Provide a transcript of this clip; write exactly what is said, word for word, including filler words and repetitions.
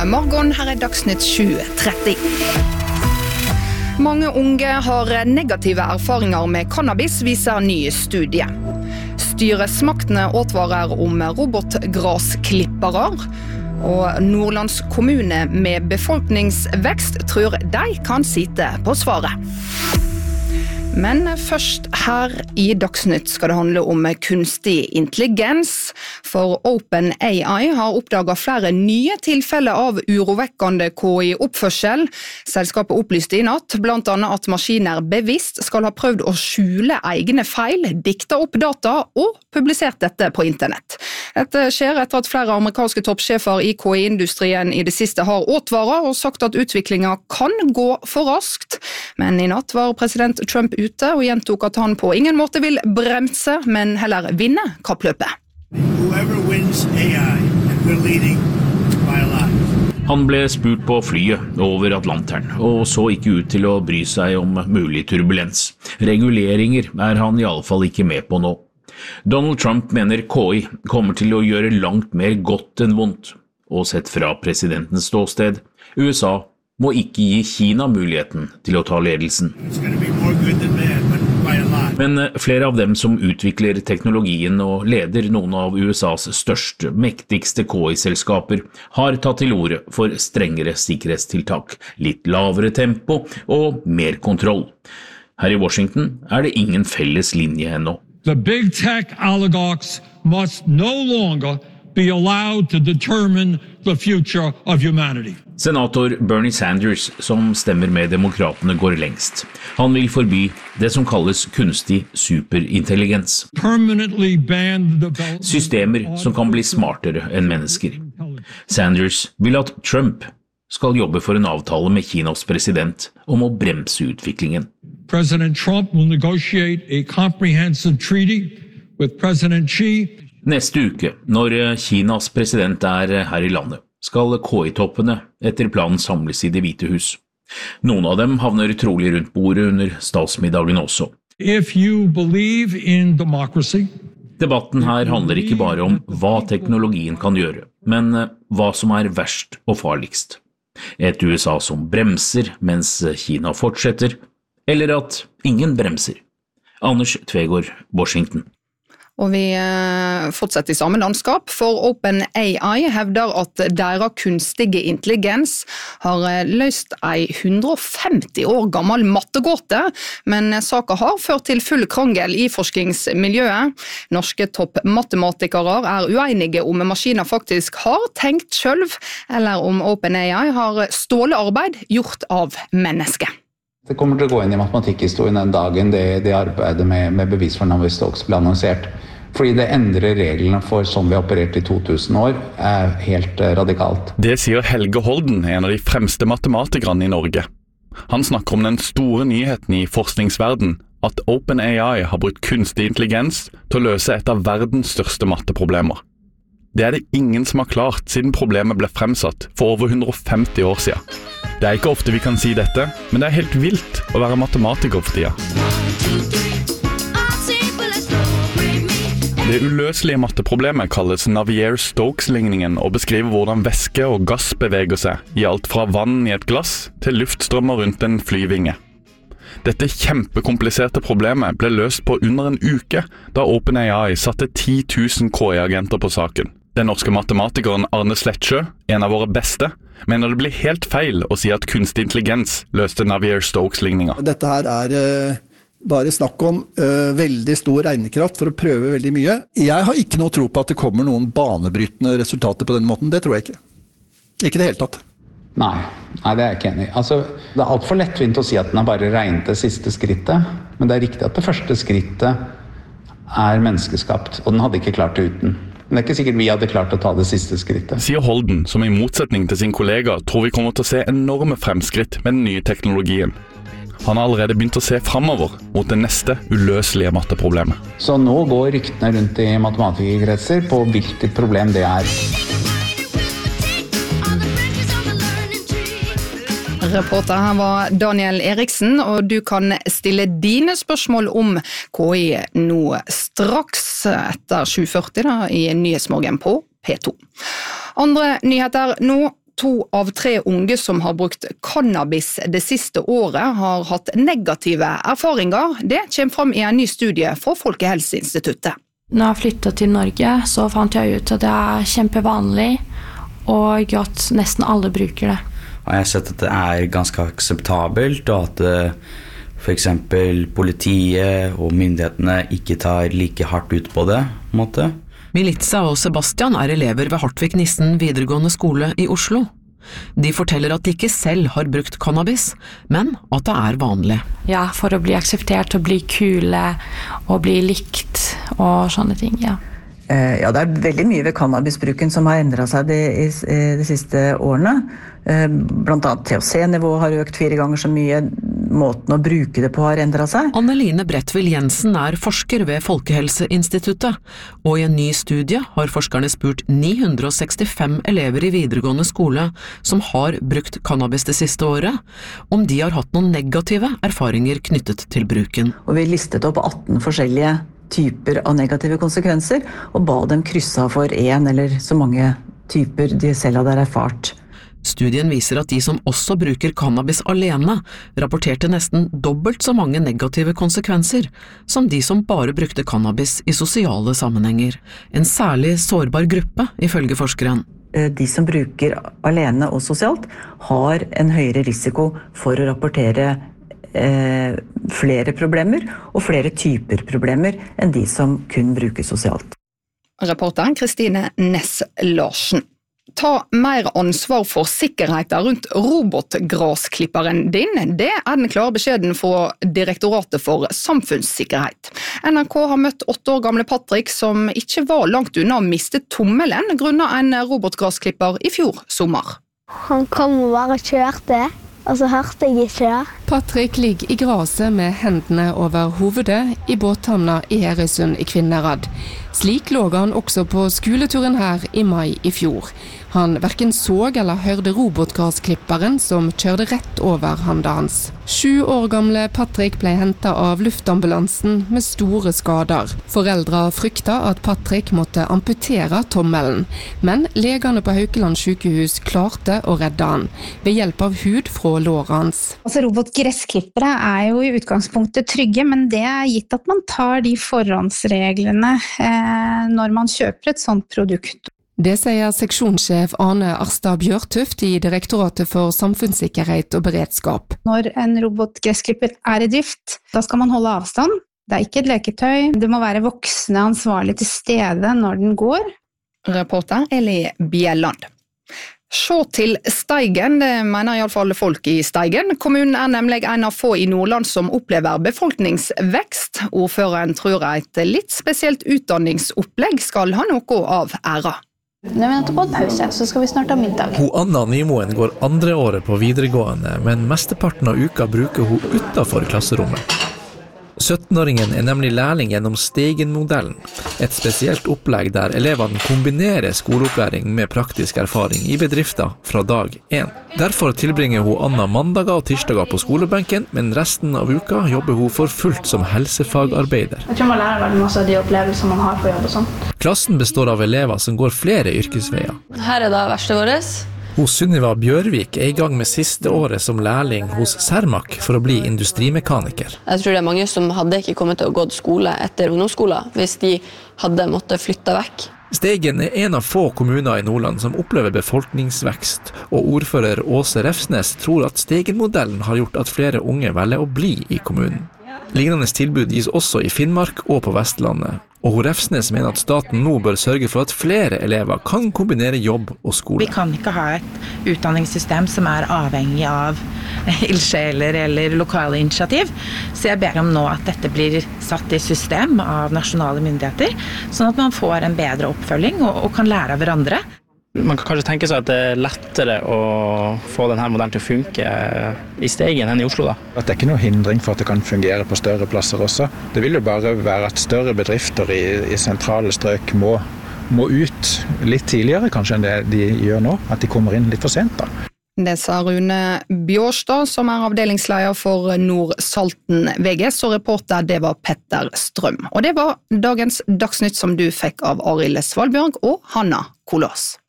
God morgen, her er Dagsnytt sju tretti. Mange unge har negative erfaringer med cannabis, viser ny studie. Styresmaktene advarer om robotgrasklippere, og Nordlands kommune med befolkningsvekst tror de kan sitte på svaret. Men først her i Dagsnytt skal det handle om kunstig intelligens, for OpenAI har oppdaget flere nye tilfeller av urovekkende K I-oppførsel. Selskapet opplyste i natt blant annet at maskiner bevisst skal ha prøvd å skjule egne feil, dikta opp data og publisert dette på internett. Dette skjer etter at flere amerikanske toppsjefer i K I-industrien i det siste har advaret og sagt at utviklingen kan gå for raskt. Men i natt var president Trump ute og gjentok at han på ingen måte vil bremse, men heller vinne kappløpet. Han ble spurt på flyet over Atlanteren, og så ikke ut til å bry seg om mulig turbulens. Reguleringer er han i alle fall ikke med på nå. Donald Trump mener K I kommer til å gjøre langt mer godt enn vondt, og sett fra presidentens ståsted, U S A må ikke gi Kina muligheten til å ta ledelsen. Men flere av dem som utvikler teknologien og leder noen av U S A's største, mektigste K I-selskaper, har tatt til orde for strengere sikkerhetstiltak, litt lavere tempo og mer kontroll. Her i Washington er det ingen felles linje ennå. The big tech oligarchs must no longer be allowed to determine the future of humanity. Senator Bernie Sanders, som stemmer med demokratene, går lengst. Han vil forby det som kalles kunstig superintelligens. Systemer som kan bli smartere enn mennesker. Sanders vil at Trump skal jobbe for en avtale med Kinas president om å bremse utviklingen. President Trump will negotiate a comprehensive treaty with President Xi. Neste uke, når Kinas president er her i landet, skal K I-toppene etter planen samles i Det hvite hus. Noen av dem havner trolig rundt bordet under statsmiddagen også. If you believe in democracy, debatten her handler ikke bare om hva teknologien kan gjøre, men hva som er verst og farligst. Et U S A som bremser mens Kina fortsetter, eller at ingen bremser. Anders Tvegård, Washington. Og vi fortsetter i samme landskap, for OpenAI hevder at deres kunstige intelligens har løst ei hundre og femti år gammel mattegåte, men saken har ført til full krangel i forskningsmiljøet. Norske toppmatematikere er uenige om maskiner faktisk har tenkt selv, eller om OpenAI har stålet arbeid gjort av mennesker. Det kommer til å gå inn i matematikkhistorien den dagen det, det arbeidet med, med bevis for Navier-Stokes ble annonsert. Fordi det endrer reglene for som vi har operert i to tusen år, er helt radikalt. Det sier Helge Holden, en av de fremste matematikerne i Norge. Han snakker om den store nyheten i forskningsverden, at OpenAI har brukt kunstig intelligens til å løse et av verdens største matteproblemer. Det er det ingen som har klart siden problemet ble fremsatt for over hundre og femti år siden. Det er ikke ofte vi kan si dette, men det er helt vilt å være matematiker for tida. Det uløselige matteproblemet kalles Navier-Stokes-ligningen og beskriver hvordan væske og gass beveger seg i alt fra vann i et glass til luftstrømmer rundt en flyvinge. Dette kjempekompliserte problemet ble løst på under en uke da OpenAI satte ti tusen K I-agenter på saken. Den norske matematikeren Arne Slettsjø, en av våre beste, mener det blir helt feil å si at kunstig intelligens løste Navier-Stokes-ligninga. Dette her er uh, bare snakk om uh, veldig stor regnekraft for å prøve veldig mye. Jeg har ikke noe tro på at det kommer noen banebrytende resultater på den måten. Det tror jeg ikke. Ikke det hele tatt. Nei, nei, det er jeg ikke enig i. Altså, det er alt for lettvint å si at den har bare regnet det siste skrittet, men det er riktig at det første skrittet er menneskeskapt, og den hadde ikke klart det uten. Men det er ikke sikkert vi hadde klart å ta det siste skrittet. Sier Holden, som i motsetning til sin kollega tror vi kommer til å se enorme fremskritt med den nye teknologien. Han har allerede begynt å se fremover mot det neste uløselige matteproblemet. Så nå går ryktene rundt i matematikerkretser på hvilket problem det er. Reporter her var Daniel Eriksen, og du kan stille dine spørsmål om K I nå straks etter sju førti da, i Nyhetsmorgen på P to. Andre nyheter nå. To av tre unge som har brukt cannabis det siste året har hatt negative erfaringer. Det kommer fram i en ny studie fra Folkehelseinstituttet. Når jeg flyttet til Norge, så fant jeg ut at det er kjempevanlig, og at nesten alle bruker det. Jeg har sett at det er ganske akseptabelt, og at for eksempel politiet og myndighetene ikke tar like hardt ut på det, på en måte. Militza og Sebastian er elever ved Hartvig Nissen videregående skole i Oslo. De forteller at de ikke selv har brukt cannabis, men at det er vanlig. Ja, for å bli akseptert og bli kule og bli likt og sånne ting, ja. Ja, det er veldig mye ved cannabisbruken som har endret seg de, de siste årene. Blant annet T H C-nivået har økt fire ganger så mye, måten å bruke det på har endret seg. Anneline Bredtvild Jensen er forsker ved Folkehelseinstituttet, og i en ny studie har forskerne spurt ni hundre og sekstifem elever i videregående skole som har brukt cannabis det siste året, om de har hatt noen negative erfaringer knyttet til bruken. Og vi listet opp atten forskjellige typer av negative konsekvenser, og ba dem krysse av for en eller så mange typer de selv hadde erfart. Studien viser at de som også bruker cannabis alene, rapporterte nesten dobbelt så mange negative konsekvenser som de som bare brukte cannabis i sosiale sammenhenger. En særlig sårbar gruppe, ifølge forskeren. De som bruker alene og sosialt har en høyere risiko for å rapportere eh, flere problemer og flere typer problemer enn de som kun bruker sosialt. Reporteren Kristine Næss Larsen. Ta mer ansvar for sikkerheten rundt robotgrasklipperen din. Det er den klare beskjeden fra Direktoratet for samfunnssikkerhet. N R K har møtt åtte år gamle Patrick som ikke var langt unna å miste tommelen grunnet en robotgrasklipper i fjor sommer. Han kom og bare kjørte, og så hørte jeg ikke det. Patrick ligger i graset med hendene over hovedet i båthavna i Herøysund i Kvinnherad. Slik lå han også på skoleturen her i mai i fjor. Han hverken så eller hørte robotgrasklipperen som kjørte rett over handa hans. Sju år gamle Patrick ble hentet av luftambulansen med store skader. Foreldre frykta at Patrick måtte amputere tommelen, men legene på Haukeland sykehus klarte å redde han ved hjelp av hud fra låret hans. Altså, robotgressklippere er jo i utgangspunktet trygge, men det er gitt at man tar de forhåndsreglene eh, når man kjøper et sånt produkt. Det sier seksjonssjef Arne Arstad Bjørtuft i Direktoratet for samfunnssikkerhet og beredskap. Når en robotgressklipper er i drift, da skal man holde avstand. Det er ikke et leketøy. Det må være voksne ansvarlig til stede når den går. Reporter Eli Bjelland. Se til Steigen, det mener i alle fall folk i Steigen. Kommunen er nemlig en av få i Nordland som opplever befolkningsvekst. Ordføreren tror et litt spesielt utdanningsopplegg skal ha noe av æra. Nå har vi nettopp fått pause, så skal vi snart ha middag. Hun Anna Nymoen går andre året på videregående, men mesteparten av uka bruker hun utenfor klasserommet. syttenåringen er nemlig lærling gjennom Steigen-modellen, et spesielt opplegg der elevene kombinerer skoleopplæring med praktisk erfaring i bedrifter fra dag én. Derfor tilbringer hun Anna mandager og tirsdager på skolebenken, men resten av uka jobber hun for fullt som helsefagarbeider. Jeg tror man lærer veldig masse av de opplevelser man har på jobb og sånn. Klassen består av elever som går flere yrkesveier. Her er da verste våres. Hun Sunniva Bjørvik er i gang med siste året som lærling hos Cermaq for å bli industrimekaniker. Jeg tror det er mange som hadde ikke kommet til å gå til skole etter ungdomsskolen hvis de hadde måttet flytte vekk. Steigen er en av få kommuner i Nordland som opplever befolkningsvekst, og ordfører Åse Refsnes tror at Steigen-modellen har gjort at flere unge velger å bli i kommunen. Lignende tilbud gis også i Finnmark og på Vestlandet, og Refsnes mener at staten nå bør sørge for at flere elever kan kombinere jobb og skole. Vi kan ikke ha et utdanningssystem som er avhengig av ildsjeler eller lokale initiativ, så jeg ber om nå at dette blir satt i system av nasjonale myndigheter, sånn at man får en bedre oppfølging og, og kan lære av hverandre. Man kan kanskje tenke seg at det er lettere å få denne modellen til å funke i Steigen enn i Oslo da. At det er ikke noe hindring for at det kan fungere på større plasser også. Det vil jo bare være at større bedrifter i, i sentrale strøk må, må ut litt tidligere kanskje enn det de gjør nå, at de kommer inn litt for sent da. Det sa Rune Bjørstad, som er avdelingsleder for Nord-Salten V G S, og reporter det var Petter Strøm. Og det var dagens Dagsnytt som du fikk av Arild Svalbjørg og Hanna Kolås.